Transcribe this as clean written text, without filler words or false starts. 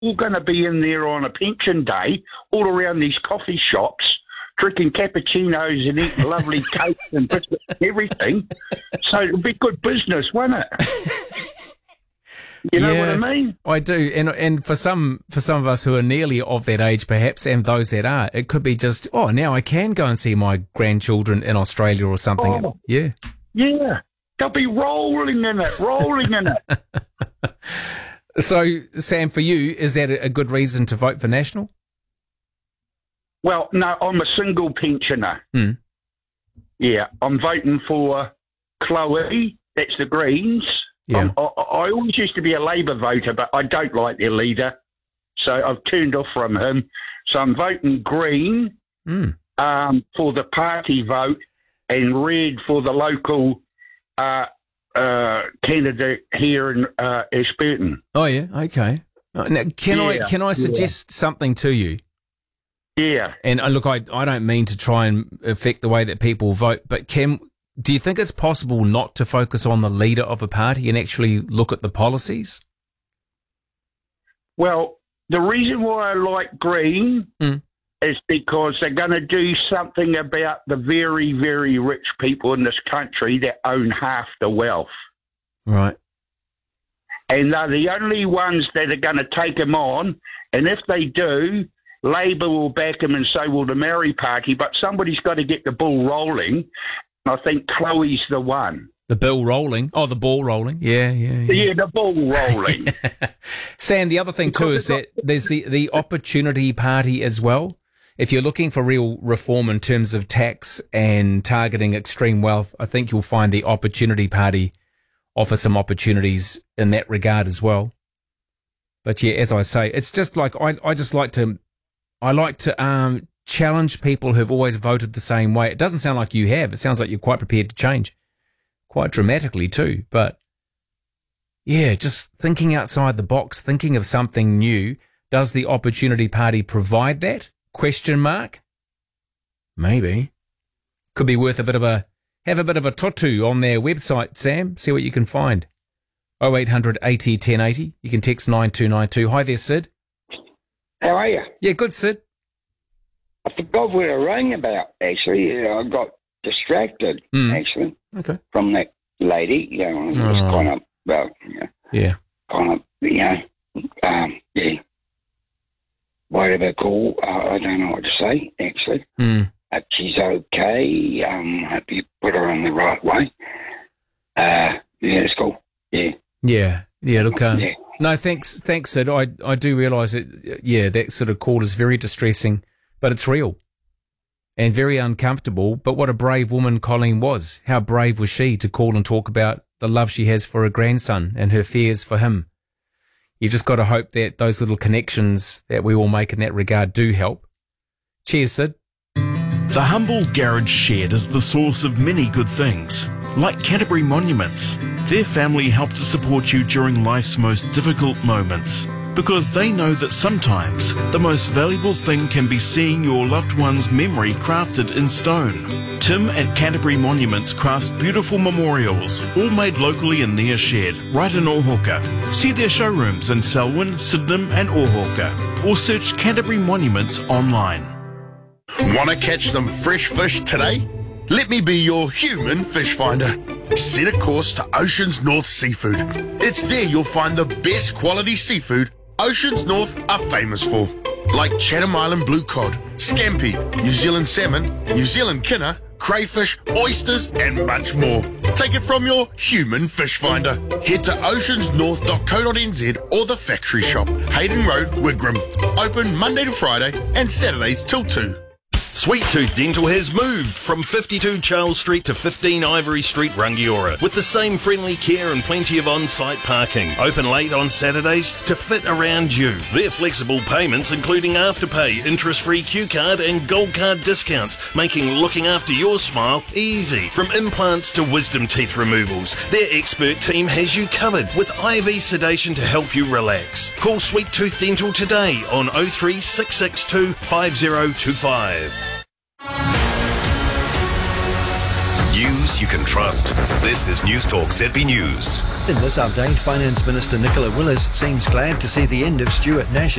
all going to be in there on a pension day, all around these coffee shops, drinking cappuccinos and eating lovely cakes and biscuits and everything. So it'll be good business, won't it? You know what I mean? I do. And for some of us who are nearly of that age, perhaps, and those that are, it could be just, now I can go and see my grandchildren in Australia or something. Oh, yeah. Yeah. They'll be rolling in it. So, Sam, for you, is that a good reason to vote for National? Well, no, I'm a single pensioner. Mm. Yeah, I'm voting for Chloe. That's the Greens. Yeah. I always used to be a Labour voter, but I don't like their leader, so I've turned off from him. So I'm voting Green for the party vote and red for the local candidate here in Ashburton. Oh, yeah, okay. Now, can I suggest something to you? Yeah. And look, I don't mean to try and affect the way that people vote, but do you think it's possible not to focus on the leader of a party and actually look at the policies? Well, the reason why I like Green is because they're going to do something about the very, very rich people in this country that own half the wealth. Right. And they're the only ones that are going to take them on. And if they do, Labour will back them and so will the Maori Party. But somebody's got to get the ball rolling. I think Chloe's the one. The ball rolling? Oh, the ball rolling. Yeah. Yeah, the ball rolling. Sam, the other thing too is that there's the Opportunity Party as well. If you're looking for real reform in terms of tax and targeting extreme wealth, I think you'll find the Opportunity Party offer some opportunities in that regard as well. But yeah, as I say, it's just like I like to challenge people who've always voted the same way. It doesn't sound like you have. It sounds like you're quite prepared to change, quite dramatically too. But yeah, just thinking outside the box, thinking of something new. Does the Opportunity Party provide that? Question mark? Maybe. Could be worth have a bit of a tutu on their website, Sam. See what you can find. 0800 80 1080. You can text 9292. Hi there, Sid. How are you? Yeah, good, Sid. I forgot what I rang about, actually. I got distracted, actually, from that lady. You know, it was kind of, well, kind of, yeah. Whatever call, I don't know what to say, actually. Hope she's okay. Hope you put her in the right way. Yeah, it's cool. Yeah. Yeah, look, no, thanks, Sid. I do realise that, that sort of call is very distressing, but it's real and very uncomfortable. But what a brave woman Colleen was. How brave was she to call and talk about the love she has for her grandson and her fears for him. You've just got to hope that those little connections that we all make in that regard do help. Cheers, Sid. The humble garage shed is the source of many good things, like Canterbury Monuments. Their family help to support you during life's most difficult moments, because they know that sometimes the most valuable thing can be seeing your loved one's memory crafted in stone. Tim at Canterbury Monuments crafts beautiful memorials, all made locally in their shed, right in Ōhauka. See their showrooms in Selwyn, Sydenham and Ōhauka, or search Canterbury Monuments online. Want to catch some fresh fish today? Let me be your human fish finder. Set a course to Oceans North Seafood. It's there you'll find the best quality seafood Oceans North are famous for, like Chatham Island blue cod, scampi, New Zealand salmon, New Zealand kina, crayfish, oysters and much more. Take it from your human fish finder. Head to oceansnorth.co.nz or the factory shop, Hayden Road, Wigram. Open Monday to Friday and Saturdays till 2. Sweet Tooth Dental has moved from 52 Charles Street to 15 Ivory Street, Rangiora, with the same friendly care and plenty of on-site parking. Open late on Saturdays to fit around you. Their flexible payments, including Afterpay, interest-free Q card and Gold Card discounts, making looking after your smile easy. From implants to wisdom teeth removals, their expert team has you covered with IV sedation to help you relax. Call Sweet Tooth Dental today on 03662 5025. You news you can trust. This is News Talk ZB News. In this update, Finance Minister Nicola Willis seems glad to see the end of Stuart Nash